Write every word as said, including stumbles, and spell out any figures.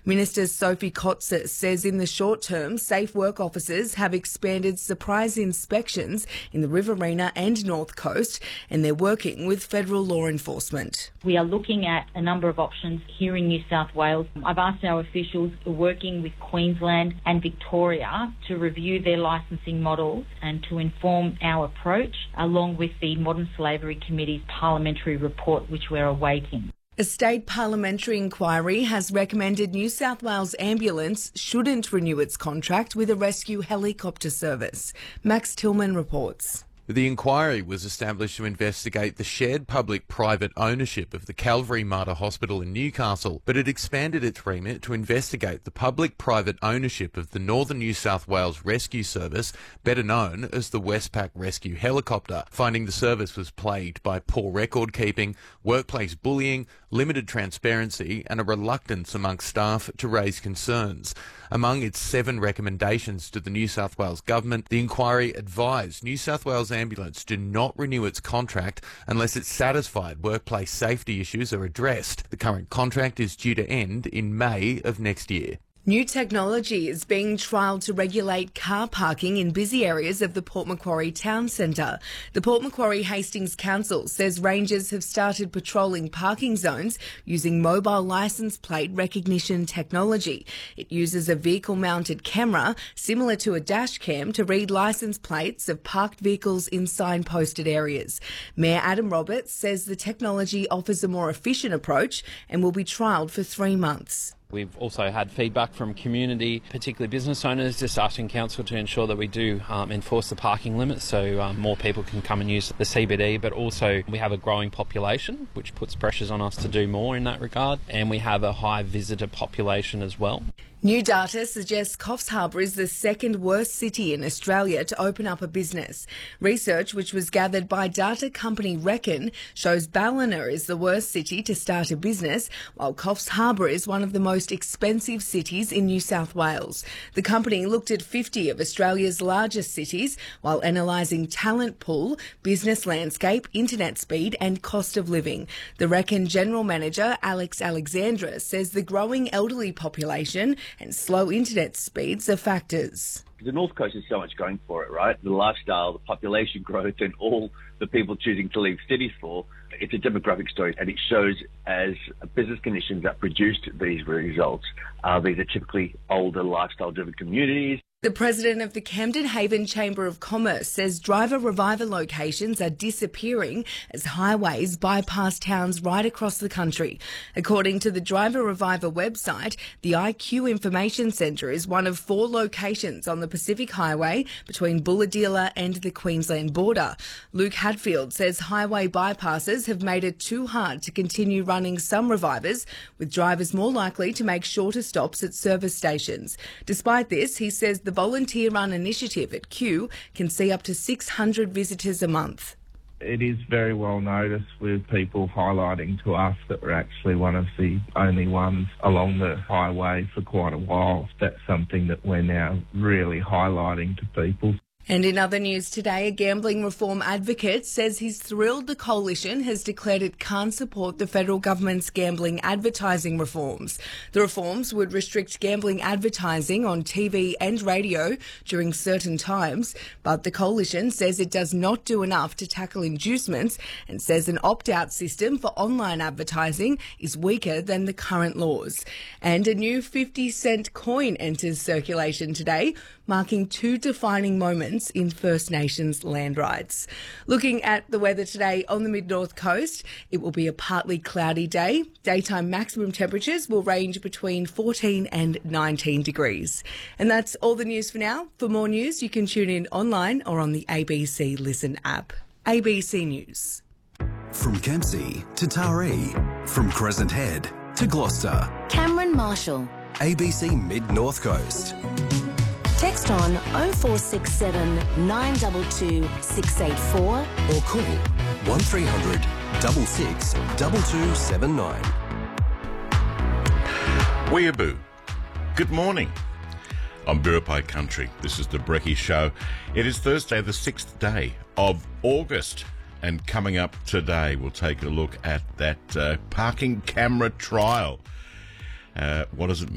Minister Sophie Kotzer says in the short term, safe work officers have expanded surprise inspections in the Riverina and North Coast, and they're working with federal law enforcement. We are looking at a number of options here in New South Wales. I've asked our officials working with Queensland and Victoria to review their licensing models and to inform our approach, along with the Modern Slavery Committee's parliamentary report, which we're awaiting. A state parliamentary inquiry has recommended New South Wales Ambulance shouldn't renew its contract with a rescue helicopter service. Max Tillman reports. The inquiry was established to investigate the shared public-private ownership of the Calvary Mater Hospital in Newcastle, but it expanded its remit to investigate the public-private ownership of the Northern New South Wales Rescue Service, better known as the Westpac Rescue Helicopter, finding the service was plagued by poor record-keeping, workplace bullying, limited transparency and a reluctance amongst staff to raise concerns. Among its seven recommendations to the New South Wales Government, the inquiry advised New South Wales Ambulance do not renew its contract unless it's satisfied workplace safety issues are addressed. The current contract is due to end in May of next year. New technology is being trialled to regulate car parking in busy areas of the Port Macquarie town centre. The Port Macquarie Hastings Council says rangers have started patrolling parking zones using mobile licence plate recognition technology. It uses a vehicle-mounted camera similar to a dash cam to read licence plates of parked vehicles in signposted areas. Mayor Adam Roberts says the technology offers a more efficient approach and will be trialled for three months. We've also had feedback from community, particularly business owners, just asking council to ensure that we do um, enforce the parking limits so um, more people can come and use the C B D, but also we have a growing population, which puts pressures on us to do more in that regard, and we have a high visitor population as well. New data suggests Coffs Harbour is the second worst city in Australia to open up a business. Research, which was gathered by data company Reckon, shows Ballina is the worst city to start a business, while Coffs Harbour is one of the most expensive cities in New South Wales. The company looked at fifty of Australia's largest cities while analysing talent pool, business landscape, internet speed and cost of living. The Reckon General Manager, Alex Alexandra, says the growing elderly population and slow internet speeds are factors. The North Coast has so much going for it, right? The lifestyle, the population growth and all the people choosing to leave cities for. It's a demographic story and it shows as business conditions that produced these results. Uh, these are typically older lifestyle-driven communities. The president of the Camden Haven Chamber of Commerce says driver reviver locations are disappearing as highways bypass towns right across the country. According to the Driver Reviver website, the I Q Information Centre is one of four locations on the Pacific Highway between Bulahdelah and the Queensland border. Luke Hadfield says highway bypasses have made it too hard to continue running some revivers, with drivers more likely to make shorter stops at service stations. Despite this, he says the The volunteer-run initiative at Q can see up to six hundred visitors a month. It is very well noticed with people highlighting to us that we're actually one of the only ones along the highway for quite a while. That's something that we're now really highlighting to people. And in other news today, a gambling reform advocate says he's thrilled the coalition has declared it can't support the federal government's gambling advertising reforms. The reforms would restrict gambling advertising on T V and radio during certain times, but the coalition says it does not do enough to tackle inducements and says an opt-out system for online advertising is weaker than the current laws. And a new fifty cent coin enters circulation today, marking two defining moments in First Nations land rights. Looking at the weather today on the mid-north coast, it will be a partly cloudy day. Daytime maximum temperatures will range between fourteen and nineteen degrees. And that's all the news for now. For more news, you can tune in online or on the A B C Listen app. A B C News. From Kempsey to Taree, from Crescent Head to Gloucester. Cameron Marshall. A B C Mid-North Coast. Text on oh four six seven, nine two two, six eight four or call one three hundred, six six, two two seven nine. Weeaboo. Good morning. I'm Biripi Country. This is the Brekkie Show. It is Thursday, the sixth day of August. And coming up today, we'll take a look at that uh, parking camera trial. Uh, what does it